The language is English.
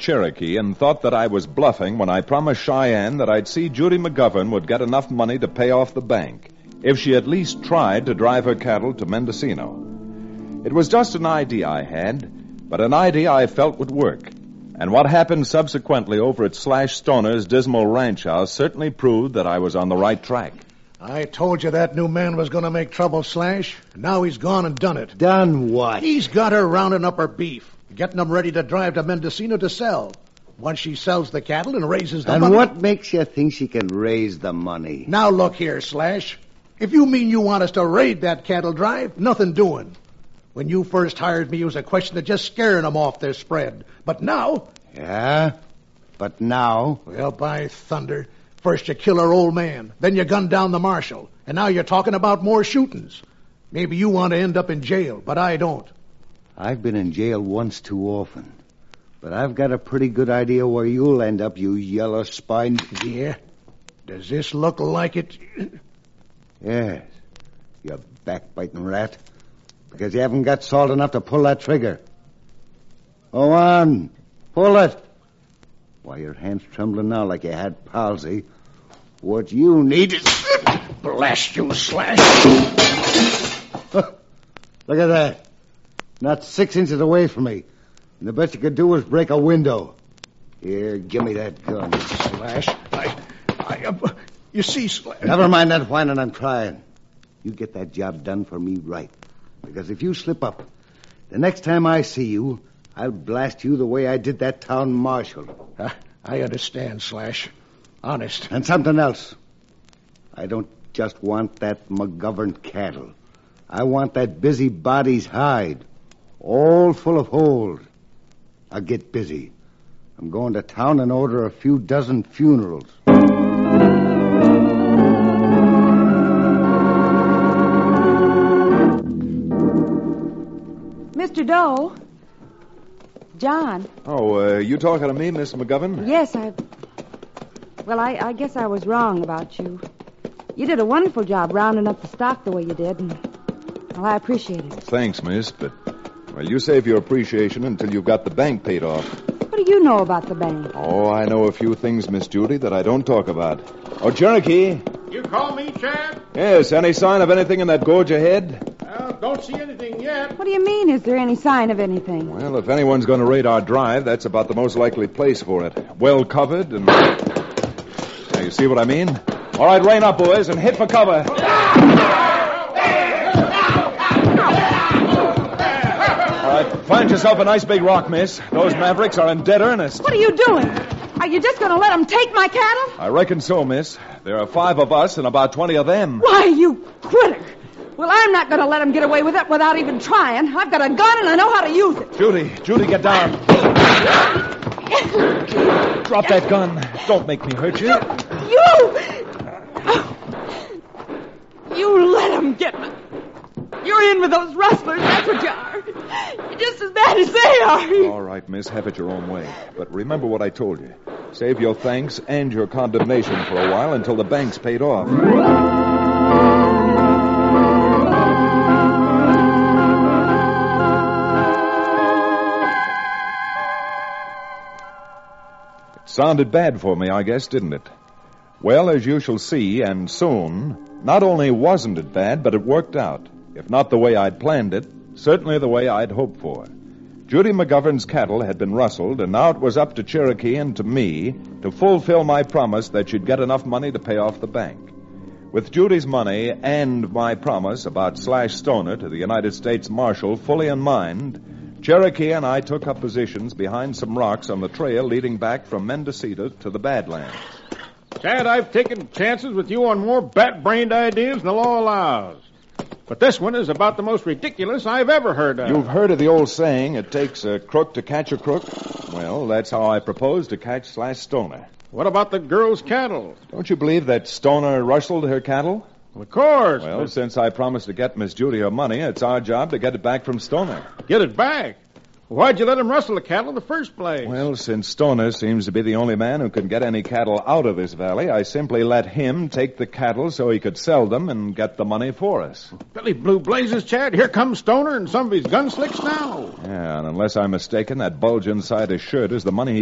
Cherokee and thought that I was bluffing when I promised Cheyenne that I'd see Judy McGovern would get enough money to pay off the bank if she at least tried to drive her cattle to Mendocino. It was just an idea I had, but an idea I felt would work. And what happened subsequently over at Slash Stoner's dismal ranch house certainly proved that I was on the right track. I told you that new man was going to make trouble, Slash. Now he's gone and done it. Done what? He's got her rounding up her beef, getting them ready to drive to Mendocino to sell. Once she sells the cattle and raises the money... And what makes you think she can raise the money? Now look here, Slash. If you mean you want us to raid that cattle drive, nothing doing. When you first hired me, it was a question of just scaring them off their spread. But now... Yeah? But now? Well, by thunder... First you kill her old man, then you gun down the marshal, and now you're talking about more shootings. Maybe you want to end up in jail, but I don't. I've been in jail once too often, but I've got a pretty good idea where you'll end up, you yellow-spined... Yeah? Does this look like it? Yes, you backbiting rat, because you haven't got salt enough to pull that trigger. Go on, pull it. Why, your hand's trembling now like you had palsy. What you need is... Blast you, Slash! Look at that. Not 6 inches away from me. And the best you could do was break a window. Here, give me that gun. Slash, you see, Slash... Never mind that whining, I'm trying. You get that job done for me right. Because if you slip up, the next time I see you... I'll blast you the way I did that town marshal. I understand, Slash. Honest. And something else. I don't just want that McGovern cattle. I want that busybody's hide. All full of holes. I'll get busy. I'm going to town and order a few dozen funerals. Mr. Doe... John. Oh, you talking to me, Miss McGovern? Yes, I guess I was wrong about you. You did a wonderful job rounding up the stock the way you did, and, well, I appreciate it. Thanks, miss, but, well, you save your appreciation until you've got the bank paid off. What do you know about the bank? Oh, I know a few things, Miss Judy, that I don't talk about. Oh, Cherokee. You call me, Chad? Yes, any sign of anything in that gorge ahead? Don't see anything yet. What do you mean, is there any sign of anything? Well, if anyone's going to raid our drive, that's about the most likely place for it. Well covered and... Now, you see what I mean? All right, rein up, boys, and hit for cover. All right, find yourself a nice big rock, miss. Those mavericks are in dead earnest. What are you doing? Are you just going to let them take my cattle? I reckon so, miss. There are 5 of us and about 20 of them. Why, you critter. Well, I'm not going to let him get away with it without even trying. I've got a gun and I know how to use it. Judy, get down. Drop that gun. Don't make me hurt you. You let him get me. You're in with those rustlers, that's what you are. You're just as bad as they are. All right, miss, have it your own way. But remember what I told you. Save your thanks and your condemnation for a while until the bank's paid off. Sounded bad for me, I guess, didn't it? Well, as you shall see, and soon, not only wasn't it bad, but it worked out. If not the way I'd planned it, certainly the way I'd hoped for. Judy McGovern's cattle had been rustled, and now it was up to Cherokee and to me to fulfill my promise that she'd get enough money to pay off the bank. With Judy's money and my promise about Slash Stoner to the United States Marshal fully in mind, Cherokee and I took up positions behind some rocks on the trail leading back from Mendocino to the Badlands. Chad, I've taken chances with you on more bat-brained ideas than the law allows. But this one is about the most ridiculous I've ever heard of. You've heard of the old saying, it takes a crook to catch a crook? Well, that's how I propose to catch Slash Stoner. What about the girl's cattle? Don't you believe that Stoner rustled her cattle? Of course. Well, since I promised to get Miss Judy her money, it's our job to get it back from Stoner. Get it back? Why'd you let him rustle the cattle in the first place? Well, since Stoner seems to be the only man who can get any cattle out of this valley, I simply let him take the cattle so he could sell them and get the money for us. Billy Blue Blazes, Chad. Here comes Stoner and some of his gunslicks now. Yeah, and unless I'm mistaken, that bulge inside his shirt is the money he